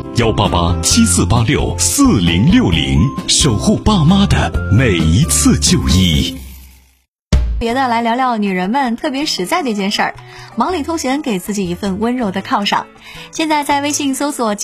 18874864060，守护爸妈的每一次就医。 别的来聊聊女人们特别实在的一件事儿，忙里偷闲给自己一份温柔的犒赏。现在在微信搜索